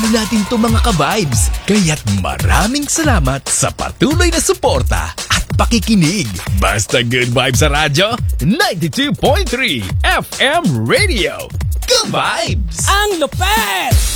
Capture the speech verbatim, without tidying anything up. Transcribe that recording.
din natin to mga ka-vibes. Kaya't maraming salamat sa patuloy na suporta at pakikinig. Basta good vibes sa radyo, ninety-two point three F M Radio. Good vibes! Ang lupet!